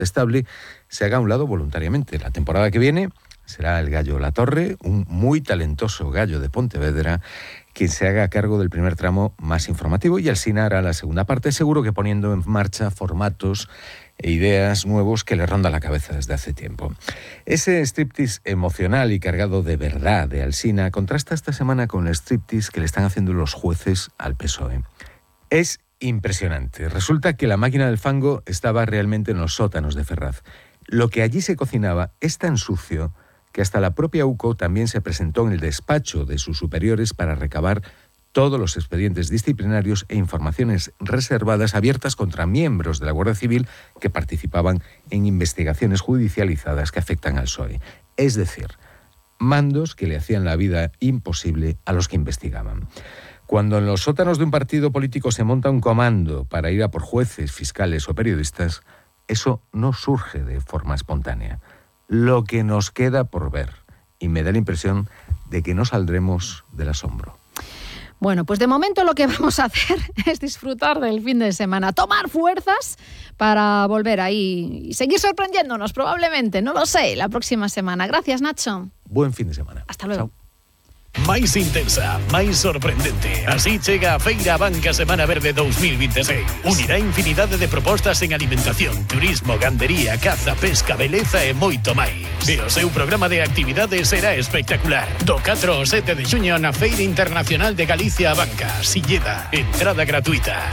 estable se haga a un lado voluntariamente. La temporada que viene será el gallo Latorre, un muy talentoso gallo de Pontevedra, quien se haga cargo del primer tramo más informativo, y Alsina hará la segunda parte, seguro que poniendo en marcha formatos e ideas nuevos que le rondan la cabeza desde hace tiempo. Ese striptease emocional y cargado de verdad de Alsina contrasta esta semana con el striptease que le están haciendo los jueces al PSOE. Es impresionante. Resulta que la máquina del fango estaba realmente en los sótanos de Ferraz. Lo que allí se cocinaba es tan sucio que hasta la propia UCO también se presentó en el despacho de sus superiores para recabar todos los expedientes disciplinarios e informaciones reservadas abiertas contra miembros de la Guardia Civil que participaban en investigaciones judicializadas que afectan al PSOE. Es decir, mandos que le hacían la vida imposible a los que investigaban. Cuando en los sótanos de un partido político se monta un comando para ir a por jueces, fiscales o periodistas, eso no surge de forma espontánea. Lo que nos queda por ver, y me da la impresión de que no saldremos del asombro. Bueno, pues de momento lo que vamos a hacer es disfrutar del fin de semana, tomar fuerzas para volver ahí y seguir sorprendiéndonos probablemente, no lo sé, la próxima semana. Gracias, Nacho. Buen fin de semana. Hasta luego. Chao. Máis intensa, máis sorprendente. Así chega a Feira Banca Semana Verde 2026. Unirá infinidade de propostas en alimentación, turismo, gandería, caza, pesca, beleza e moito máis. E o seu programa de actividades será espectacular. Do 4 ao 7 de xuño na Feira Internacional de Galicia Banca, Silleda. Entrada gratuita.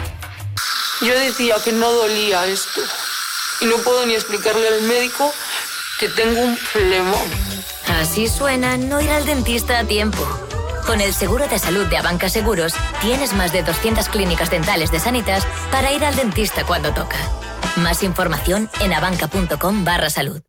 Yo decía que no dolía esto. Y no puedo ni explicarle al médico que tengo un flemón. Así suena no ir al dentista a tiempo. Con el seguro de salud de Abanca Seguros, tienes más de 200 clínicas dentales de Sanitas para ir al dentista cuando toca. Más información en abanca.com/salud.